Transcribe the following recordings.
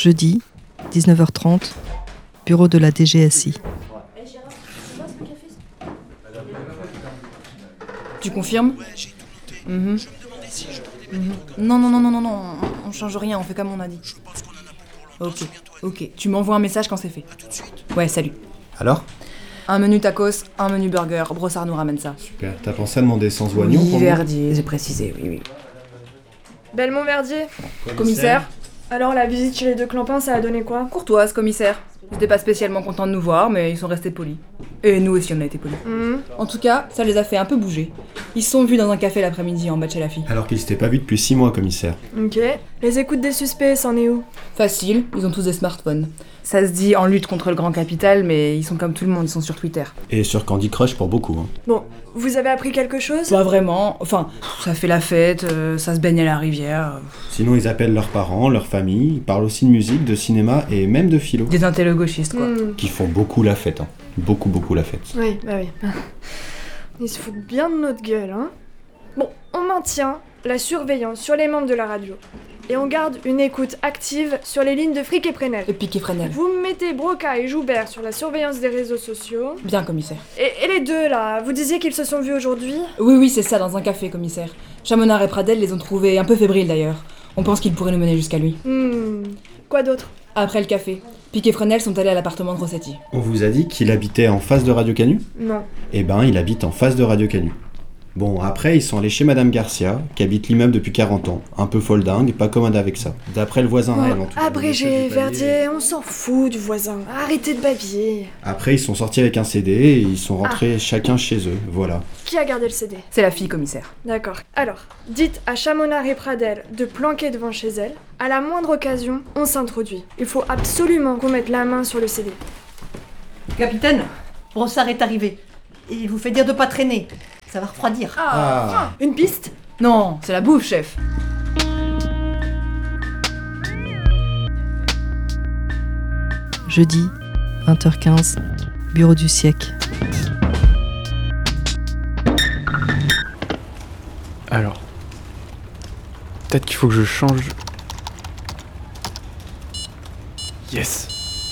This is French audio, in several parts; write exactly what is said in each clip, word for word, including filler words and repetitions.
Jeudi, dix-neuf heures trente, bureau de la D G S I. Tu confirmes ? Mmh. Mmh. Non, non, non, non, non, non, on, on change rien, on fait comme on a dit. Ok, ok, tu m'envoies un message quand c'est fait. Ouais, salut. Alors ? Un menu tacos, un menu burger, Brossard nous ramène ça. Super, t'as pensé à demander sans oignon Oui, pour moi ? Verdier, j'ai précisé, oui, oui. Belmont-Verdier. Commissaire ? Alors la visite chez les deux clampins, ça a donné quoi ? Courtoise, commissaire. Ils étaient pas spécialement contents de nous voir, mais ils sont restés polis. Et nous aussi, on a été polis. Mmh. En tout cas, ça les a fait un peu bouger. Ils se sont vus dans un café l'après-midi en bas de chez la fille. Alors qu'ils s'étaient pas vus depuis six mois, commissaire. Ok. Les écoutes des suspects, c'en est où ? Facile, ils ont tous des smartphones. Ça se dit en lutte contre le grand capital, mais ils sont comme tout le monde, ils sont sur Twitter. Et sur Candy Crush pour beaucoup. Hein. Bon, vous avez appris quelque chose ? Pas vraiment, enfin, ça fait la fête, euh, ça se baigne à la rivière. Sinon, ils appellent leurs parents, leur famille, ils parlent aussi de musique, de cinéma et même de philo. Des intello gauchistes, quoi. Mmh. Qui font beaucoup la fête, hein. Beaucoup, beaucoup la fête. Oui, bah oui. Ils se foutent bien de notre gueule, hein. Bon, on maintient la surveillance sur les membres de la radio. Et on garde une écoute active sur les lignes de Frick et Fresnel. Et Pic et Fresnel. Vous mettez Broca et Joubert sur la surveillance des réseaux sociaux. Bien, commissaire. Et, et les deux, là, vous disiez qu'ils se sont vus aujourd'hui ? Oui, oui, c'est ça, dans un café, commissaire. Chamonard et Pradel les ont trouvés un peu fébriles, d'ailleurs. On pense qu'ils pourraient nous mener jusqu'à lui. Hmm. Quoi d'autre ? Après le café, Pic et Fresnel sont allés à l'appartement de Rossetti. On vous a dit qu'il habitait en face de Radio Canu ? Non. Eh ben, il habite en face de Radio Canu. Bon, après, ils sont allés chez Madame Garcia, qui habite l'immeuble depuis quarante ans. Un peu folle dingue, pas commode avec ça. D'après le voisin, Oh, elle, en tout cas. abrégé, Verdier, on s'en fout du voisin. Arrêtez de babiller. Après, ils sont sortis avec un C D et ils sont rentrés chacun chez eux, voilà. Qui a gardé le C D ? C'est la fille, commissaire. D'accord. Alors, dites à Chamonard et Pradel de planquer devant chez elle. À la moindre occasion, on s'introduit. Il faut absolument qu'on mette la main sur le C D. Capitaine, Brossard est arrivé. Et il vous fait dire de pas traîner. Ça va refroidir. Ah. Une piste ? Non, c'est la bouffe, chef. Jeudi, vingt heures quinze, bureau du siècle. Alors, peut-être qu'il faut que je change. Yes.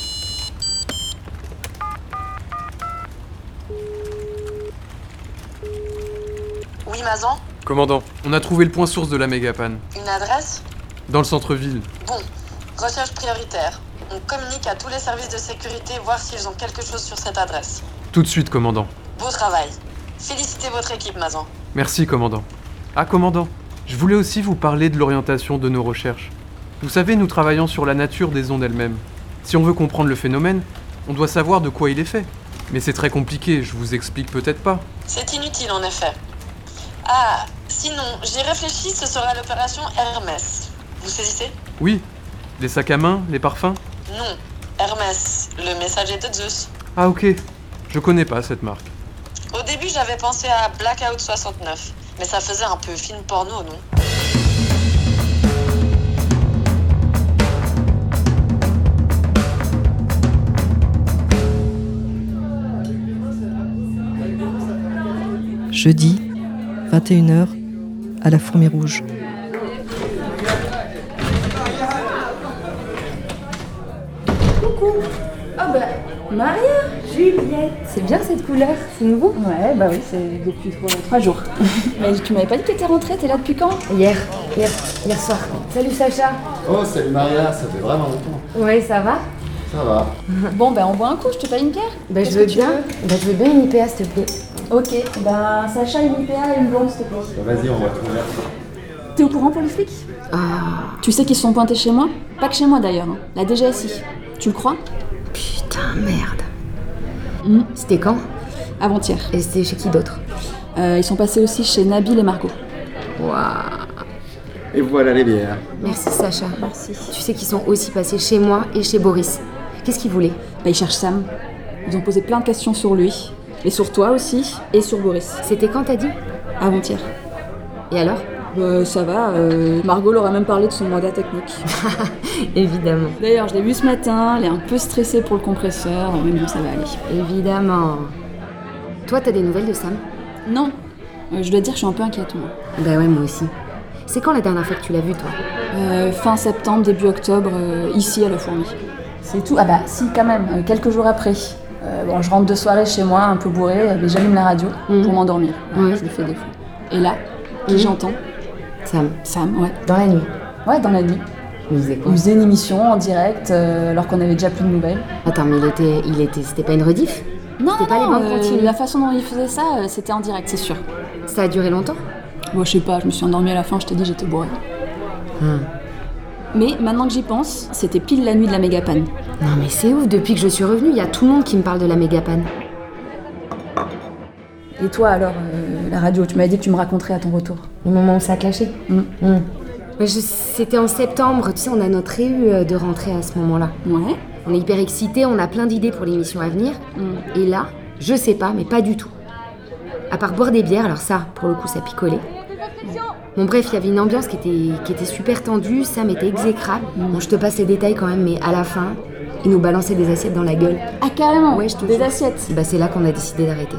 Oui, Mazan ? Commandant, on a trouvé le point source de la méga-panne. Une adresse ? Dans le centre-ville. Bon, recherche prioritaire. On communique à tous les services de sécurité, voir s'ils ont quelque chose sur cette adresse. Tout de suite, commandant. Beau travail. Félicitez votre équipe, Mazan. Merci, commandant. Ah, commandant, je voulais aussi vous parler de l'orientation de nos recherches. Vous savez, nous travaillons sur la nature des ondes elles-mêmes. Si on veut comprendre le phénomène, on doit savoir de quoi il est fait. Mais c'est très compliqué, je vous explique peut-être pas. C'est inutile, en effet. Ah, sinon, j'y réfléchis, ce sera l'opération Hermès. Vous saisissez ? Oui, les sacs à main, les parfums ? Non, Hermès, le messager de Zeus. Ah ok, je connais pas cette marque. Au début, j'avais pensé à Blackout soixante-neuf, mais ça faisait un peu film porno, non ? Jeudi, vingt et une heures, à la Fourmi Rouge. Coucou. Oh bah, Maria, Juliette. C'est bien cette couleur, c'est nouveau ? Ouais, bah oui, c'est depuis trois, trois jours. Mais tu m'avais pas dit que t'étais rentrée, t'es là depuis quand ? Hier, hier, hier soir. Salut Sacha. Oh, salut Maria, ça fait vraiment longtemps. Ouais, ça va ? Ça va. Bon, bah on boit un coup, je te paye une bière ? Bah je Qu'est-ce veux que tu bien. Bah je veux bien une I P A s'il te plaît. Ok, bah Sacha une I P A et une blonde s'il te plaît. Bah, vas-y, on va trouver. T'es au courant pour les flics ? Ah, Tu sais qu'ils se sont pointés chez moi ? Pas que chez moi d'ailleurs, hein. La D G S I. Tu le crois ? putain, merde. Mmh. C'était quand ? Avant-hier. Et c'était chez qui d'autre ? Euh, ils sont passés aussi chez Nabil et Margot. Waouh. Et voilà les bières. Merci Sacha. Merci. Tu sais qu'ils sont aussi passés chez moi et chez Boris. Qu'est-ce qu'ils voulaient ? Bah ils cherchent Sam. Ils ont posé plein de questions sur lui. Et sur toi aussi. Et sur Boris. C'était quand t'as dit ? Avant-hier. Et alors ? Bah ça va, euh, Margot leur a même parlé de son mandat technique. Évidemment. D'ailleurs, je l'ai vue ce matin, elle est un peu stressée pour le compresseur, mais bon, ça va aller. Évidemment. Toi, t'as des nouvelles de Sam ? Non, euh, je dois dire que je suis un peu inquiète, moi. Bah ouais, moi aussi. C'est quand la dernière fois que tu l'as vu, toi ? Euh, fin septembre, début octobre, euh, ici à La Fourmi. C'est tout. Ah bah si, quand même, euh, quelques jours après. Euh, bon, je rentre de soirée chez moi, un peu bourrée, euh, mais j'allume la radio mmh. pour m'endormir. Ouais, mmh. Je le fais des fois. Et là, qui mmh. j'entends ? Sam. Sam, ouais. Dans la nuit ? Ouais, dans la nuit. Il faisait quoi ? Il faisait une émission en direct, euh, alors qu'on avait déjà plus de nouvelles. Attends, mais il était... Il était c'était pas une rediff ? Non, c'était non, pas non, les bandes euh, continues. La façon dont il faisait ça, euh, c'était en direct, c'est sûr. Ça a duré longtemps ? Bon, je sais pas, je me suis endormie à la fin, je t'ai dit, j'étais bourrée. Hum. Mais maintenant que j'y pense, c'était pile la nuit de la méga panne. Non mais c'est ouf, depuis que je suis revenue, il y a tout le monde qui me parle de la méga panne. Et toi alors, euh, la radio, tu m'avais dit que tu me raconterais à ton retour. Le moment où ça a clashé. Mmh. Mmh. Je, c'était en septembre, tu sais, on a notre réu de rentrée à ce moment-là. Ouais. On est hyper excités, on a plein d'idées pour l'émission à venir. Mmh. Et là, je sais pas, mais pas du tout. À part boire des bières, alors ça, pour le coup, ça picolait. Bon bref, il y avait une ambiance qui était, qui était super tendue, Sam était exécrable. Bon, je te passe les détails quand même, mais à la fin, il nous balançait des assiettes dans la gueule. Ah carrément. Ouais, je te Des jure. assiettes. Bah c'est là qu'on a décidé d'arrêter.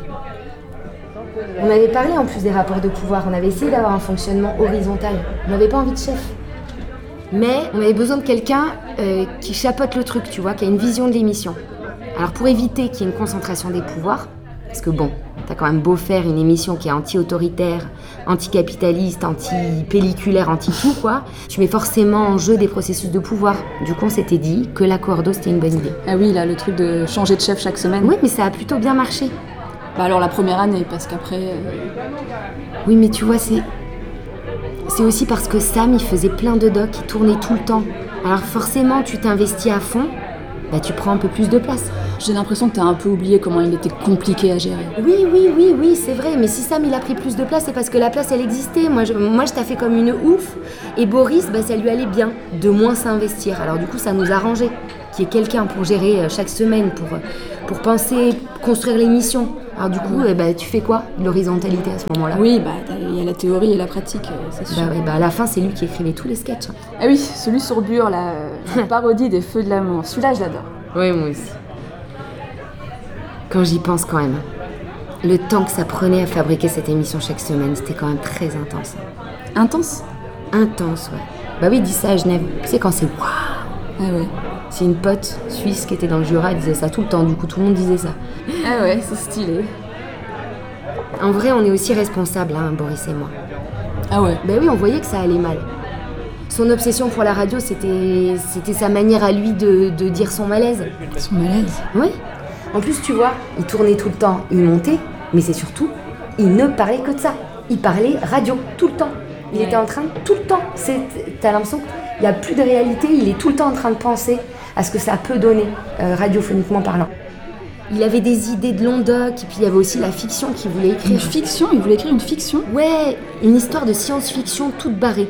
On avait parlé en plus des rapports de pouvoir, on avait essayé d'avoir un fonctionnement horizontal. On n'avait pas envie de chef. Mais on avait besoin de quelqu'un euh, qui chapeaute le truc, tu vois, qui a une vision de l'émission. Alors pour éviter qu'il y ait une concentration des pouvoirs, parce que bon, t'as quand même beau faire une émission qui est anti-autoritaire, anti-capitaliste, anti-pelliculaire, anti-tout, quoi, tu mets forcément en jeu des processus de pouvoir. Du coup, on s'était dit que la coordo, c'était une bonne idée. Ah oui, là, le truc de changer de chef chaque semaine. Oui, mais ça a plutôt bien marché. Bah alors la première année, parce qu'après... Euh... Oui, mais tu vois, c'est... C'est aussi parce que Sam, il faisait plein de docs, il tournait tout le temps. Alors forcément, tu t'investis à fond, bah tu prends un peu plus de place. J'ai l'impression que t'as un peu oublié comment il était compliqué à gérer. Oui, oui, oui, oui, c'est vrai. Mais si Sam, il a pris plus de place, c'est parce que la place, elle existait. Moi, je, moi, je t'ai fait comme une ouf. Et Boris, bah, ça lui allait bien de moins s'investir. Alors du coup, ça nous arrangeait qu'il y ait quelqu'un pour gérer chaque semaine, pour, pour penser, construire l'émission. Alors du coup, eh bah, tu fais quoi de l'horizontalité à ce moment-là ? Oui, bah il y a la théorie et la pratique, c'est sûr. Bah, ouais, bah à la fin, c'est lui qui écrivait tous les sketchs. Hein. Ah oui, celui sur Bure, la, la parodie des Feux de l'amour. Celui-là, je l'adore. Oui, moi aussi. Quand j'y pense quand même, le temps que ça prenait à fabriquer cette émission chaque semaine, c'était quand même très intense. Intense ? Intense, ouais. Bah oui, dis ça à Genève. Tu sais quand c'est waouh. Ah ouais. C'est une pote suisse qui était dans le Jura, elle disait ça tout le temps, du coup tout le monde disait ça. Ah ouais, c'est stylé. En vrai, on est aussi responsables, hein, Boris et moi. Ah ouais ? Bah oui, on voyait que ça allait mal. Son obsession pour la radio, c'était, c'était sa manière à lui de, de dire son malaise. Son malaise ? Oui. En plus, tu vois, il tournait tout le temps, il montait, mais c'est surtout, il ne parlait que de ça. Il parlait radio, tout le temps. Il ouais. était en train, tout le temps, c'est, t'as l'impression qu'il n'y a plus de réalité, il est tout le temps en train de penser à ce que ça peut donner, euh, radiophoniquement parlant. Il avait des idées de long doc, et puis il y avait aussi la fiction qu'il voulait écrire. Une fiction ? Il voulait écrire une fiction ? Ouais, une histoire de science-fiction toute barrée.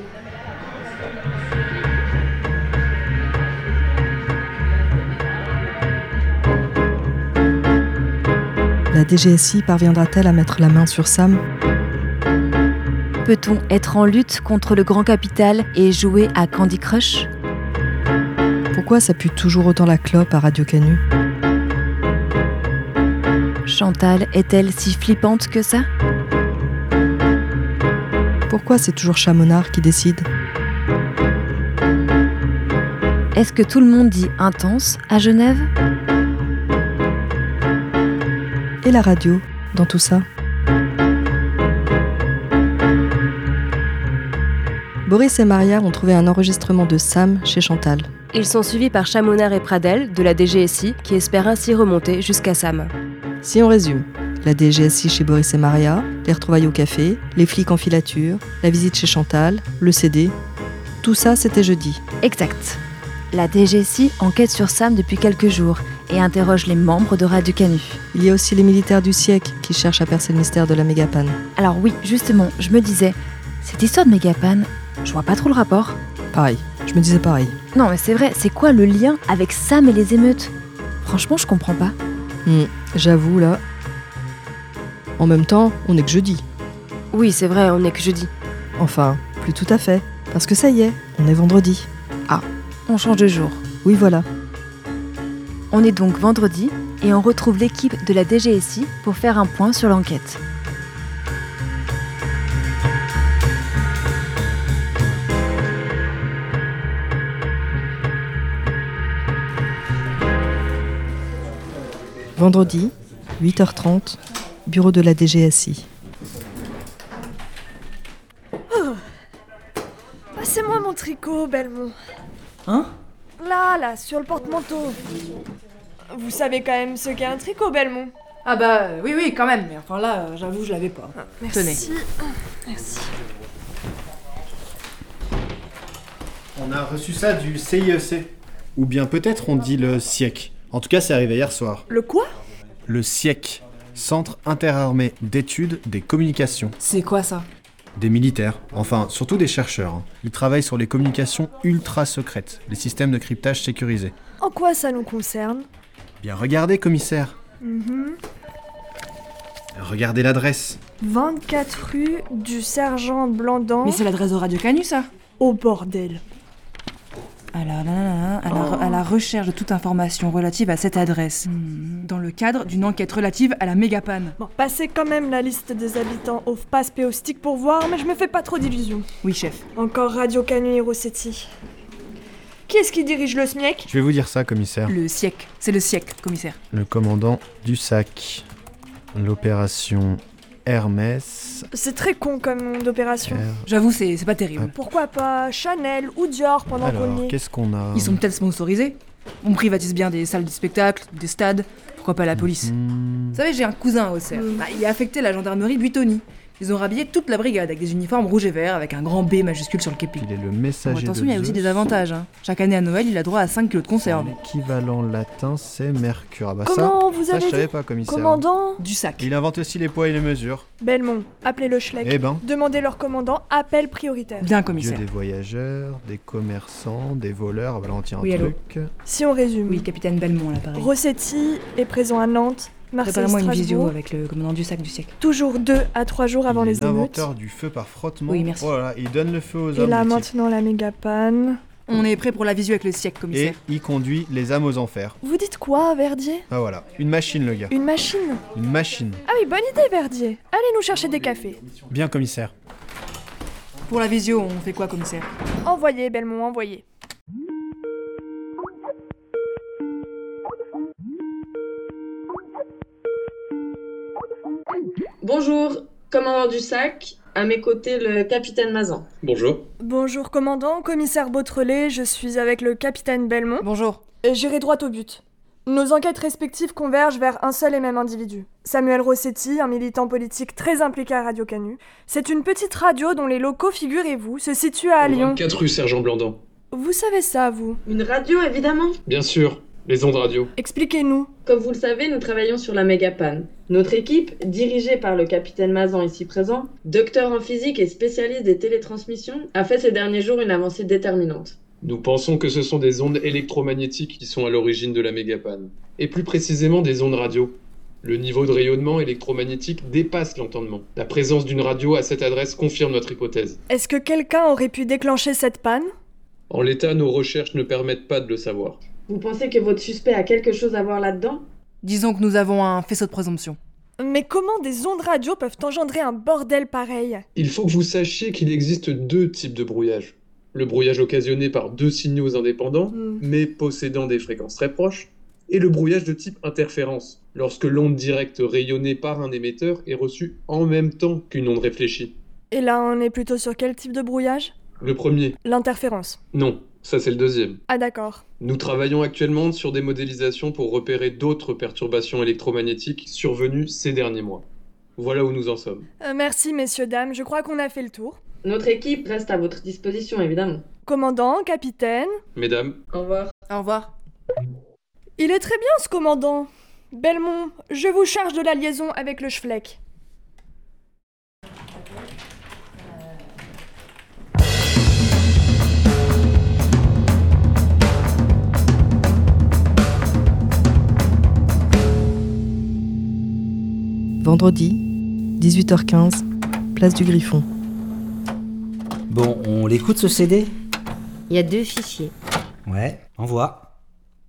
La D G S I parviendra-t-elle à mettre la main sur Sam ? Peut-on être en lutte contre le grand capital et jouer à Candy Crush ? Pourquoi ça pue toujours autant la clope à Radio Canu ? Chantal est-elle si flippante que ça ? Pourquoi c'est toujours Chamonard qui décide ? Est-ce que tout le monde dit intense à Genève ? Et la radio, dans tout ça ? Boris et Maria ont trouvé un enregistrement de Sam chez Chantal. Ils sont suivis par Chamonard et Pradel de la D G S I qui espèrent ainsi remonter jusqu'à Sam. Si on résume, la D G S I chez Boris et Maria, les retrouvailles au café, les flics en filature, la visite chez Chantal, le C D, tout ça c'était jeudi. Exact. La D G S I enquête sur Sam depuis quelques jours et interroge les membres de Radio Canu. Il y a aussi les militaires du siècle qui cherchent à percer le mystère de la mégapanne. Alors oui, justement, je me disais, cette histoire de mégapanne, je vois pas trop le rapport. Pareil, je me disais pareil. Non mais c'est vrai, c'est quoi le lien avec Sam et les émeutes ? Franchement, je comprends pas. Mmh, j'avoue là. En même temps, on est que jeudi. Oui, c'est vrai, on est que jeudi. Enfin, plus tout à fait, parce que ça y est, on est vendredi. Ah, on change de jour. Oui, voilà. On est donc vendredi et on retrouve l'équipe de la D G S I pour faire un point sur l'enquête. Vendredi, huit heures trente, bureau de la D G S I. Oh. Passez-moi mon tricot, Belmont. Hein? Là, là, sur le porte-manteau. Vous savez quand même ce qu'est un tricot, Belmont? Ah bah euh, oui, oui, quand même, mais enfin là, euh, j'avoue, je l'avais pas. Ah, merci. Tenez. Merci. On a reçu ça du C I E C. Ou bien peut-être on dit le S I E C. En tout cas, c'est arrivé hier soir. Le quoi? Le S I E C, Centre interarmé d'études des communications. C'est quoi ça? Des militaires, enfin surtout des chercheurs. hein. Ils travaillent sur les communications ultra secrètes, les systèmes de cryptage sécurisés. En quoi ça nous concerne? Bien regardez, commissaire. Mhm. Regardez l'adresse. vingt-quatre rue du Sergent Blandan. Mais c'est l'adresse de Radio Canu, ça? Au bordel. Alors, là, là, là, à, la, Oh. à la recherche de toute information relative à cette adresse, hmm, dans le cadre d'une enquête relative à la mégapanne. Bon, passez quand même la liste des habitants au passe péostique pour voir, mais je me fais pas trop d'illusions. Oui, chef. Encore Radio Canu et Rossetti. Qui est-ce qui dirige le S M I E C? Je vais vous dire ça, commissaire. Le S I E C. C'est le S I E C, commissaire. Le commandant du S A C. L'opération Hermès. C'est très con comme nom d'opération. R- J'avoue, c'est c'est pas terrible. Pourquoi pas Chanel ou Dior pendant qu'on Alors, y est? qu'est-ce qu'on a Ils sont peut-être sponsorisés. On privatise bien des salles de spectacle, des stades. Pourquoi pas la police? Hmm, Vous savez, j'ai un cousin à Auxerre. Mm. Bah, il est affecté à la gendarmerie de Buitoni. Ils ont rhabillé toute la brigade avec des uniformes rouge et vert avec un grand B majuscule sur le képi. Il est le Bon, messager attention, de il y a aussi Zeus. des avantages. Hein. Chaque année à Noël, il a droit à cinq kilos de conserve. L'équivalent latin, c'est Mercure. Ah bah Comment ça, vous ça avez je savais dit? pas, commissaire. Commandant Du sac. Il invente aussi les poids et les mesures. Belmont, appelez le Schleck. Eh ben, Demandez leur commandant, appel prioritaire. Bien, Dieu commissaire. des voyageurs, des commerçants, des voleurs. Ah bah là, on tient un Oui, allô. truc. Si on résume, Oui, capitaine Belmont, à l'appareil. Rossetti est présent à Nantes, Marseille, Préparez-moi une visio Strasbourg, avec le commandant du sac du siècle. toujours deux à trois jours avant Il les est émeutes. l'inventeur du feu par frottement. Oui, merci. Oh là là, il donne le feu aux Et hommes. là le type. maintenant la méga panne. On est prêt pour la visio avec le siècle, Et commissaire. il conduit les âmes aux enfers. Vous dites quoi, Verdier? Ah voilà, une machine le gars. Une machine? Une machine. Ah oui, bonne idée, Verdier. Allez nous chercher des cafés. Bien, commissaire. Pour la visio, on fait quoi, commissaire? Envoyez, Belmont, envoyez. Bonjour, commandant du S A C, à mes côtés le capitaine Mazan. Bonjour. Bonjour, commandant, commissaire Beautrelet, je suis avec le capitaine Belmont. Bonjour. Et j'irai droit au but. Nos enquêtes respectives convergent vers un seul et même individu. Samuel Rossetti, un militant politique très impliqué à Radio Canu. C'est une petite radio dont les locaux, figurez-vous, se situent à Lyon. vingt-quatre rue Sergent Blandan. Vous savez ça, vous? Une radio, évidemment. Bien sûr, les ondes radio. Expliquez-nous. Comme vous le savez, nous travaillons sur la mégapanne. Notre équipe, dirigée par le capitaine Mazan ici présent, docteur en physique et spécialiste des télétransmissions, a fait ces derniers jours une avancée déterminante. Nous pensons que ce sont des ondes électromagnétiques qui sont à l'origine de la mégapanne. Et plus précisément des ondes radio. Le niveau de rayonnement électromagnétique dépasse l'entendement. La présence d'une radio à cette adresse confirme notre hypothèse. Est-ce que quelqu'un aurait pu déclencher cette panne? En l'état, nos recherches ne permettent pas de le savoir. Vous pensez que votre suspect a quelque chose à voir là-dedans? Disons que nous avons un faisceau de présomption. Mais comment des ondes radio peuvent engendrer un bordel pareil? Il faut que vous sachiez qu'il existe deux types de brouillage. Le brouillage occasionné par deux signaux indépendants, Mm. mais possédant des fréquences très proches, et le brouillage de type interférence, lorsque l'onde directe rayonnée par un émetteur est reçue en même temps qu'une onde réfléchie. Et là, on est plutôt sur quel type de brouillage? Le premier, L'interférence. non, ça c'est le deuxième. Ah d'accord. Nous travaillons actuellement sur des modélisations pour repérer d'autres perturbations électromagnétiques survenues ces derniers mois. Voilà où nous en sommes. Euh, merci, messieurs, dames, je crois qu'on a fait le tour. Notre équipe reste à votre disposition, évidemment. Commandant, capitaine... Mesdames, Au revoir. Au revoir. Il est très bien, ce commandant. Belmont, je vous charge de la liaison avec le Schleck. Vendredi, dix-huit heures quinze, place du Griffon. Bon, on l'écoute ce C D? Il y a deux fichiers. Ouais, envoie.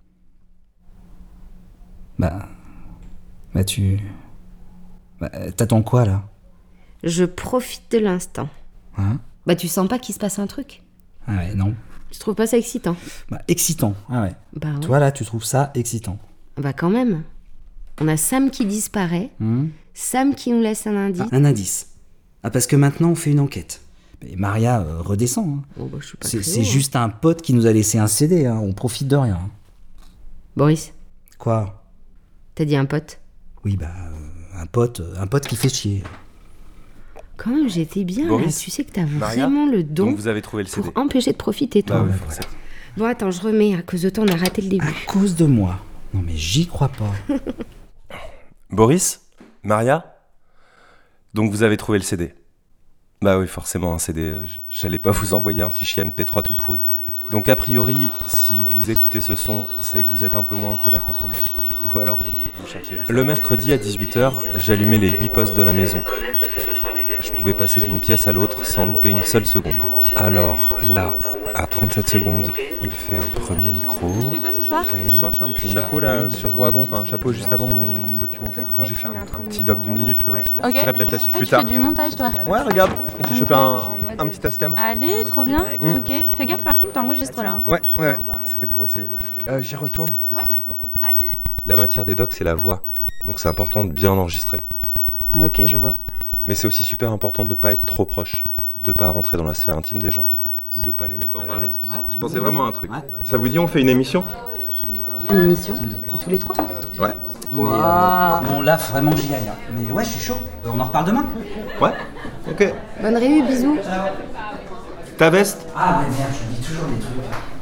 Bah... Bah tu... Bah, t'attends quoi là? Je profite de l'instant. Hein? Bah tu sens pas qu'il se passe un truc? Ah ouais, non. Tu trouves pas ça excitant? Bah excitant, ah ouais. Bah ouais. Toi là, tu trouves ça excitant? Bah quand même. On a Sam qui disparaît, Mmh. Sam qui nous laisse un indice. Ah, un indice. Ah, parce que maintenant, on fait une enquête. Et Maria euh, redescend. Hein. Bon, bah, je suis pas C'est, très c'est haut, juste un pote qui nous a laissé un C D, hein. On profite de rien. Hein. Boris, Quoi? t'as dit un pote? Oui, bah, euh, un pote, euh, un pote qui fait chier. Quand même, j'étais bien Boris, là. Tu sais que t'as Maria, vraiment le don donc vous avez trouvé le C D. pour empêcher de profiter, toi. Bah ouais, voilà. Bon, attends, je remets. À cause de toi, on a raté le début. À cause de moi. Non, mais j'y crois pas. Boris, Maria, donc vous avez trouvé le C D. Bah oui, forcément, un C D, euh, j- j'allais pas vous envoyer un fichier M P trois tout pourri. Donc a priori, si vous écoutez ce son, c'est que vous êtes un peu moins en colère contre moi. Ou alors vous, vous cherchez juste... Le mercredi à dix-huit heures, j'allumais les huit postes de la maison. Je pouvais passer d'une pièce à l'autre sans louper une seule seconde. Alors là, à trente-sept secondes, il fait un premier micro. Tu fais quoi ce soir? Ce soir, j'ai un petit chapeau là sur Wagon, enfin un chapeau juste avant mon documentaire. Enfin, j'ai fait un, un petit doc d'une minute. euh, Je Ok. ferai peut-être la suite Ah, plus tu tard. fais du montage toi? Ouais, regarde, j'ai chopé un, un petit Tascam. Allez, trop bien. Mm. Ok. Fais gaffe par contre, t'enregistres là. hein. Ouais, ouais, ouais. C'était pour essayer. Euh, J'y retourne, c'est Ouais. tout de suite. À tout. La matière des docs, c'est la voix. Donc c'est important de bien l'enregistrer. Ok, je vois. Mais c'est aussi super important de ne pas être trop proche, de pas rentrer dans la sphère intime des gens, de pas les mettre mal à l'aise. Je pensais vraiment à un truc. Ça vous dit on fait une émission? Une émission Et tous les trois? Ouais. Mais, euh, bon, là, faut vraiment que j'y aille. Hein. Mais ouais, je suis chaud. Euh, on en reparle demain? Ouais. Ok. Bonne réu, bisous. Ta veste? Ah, mais merde, je dis toujours des trucs.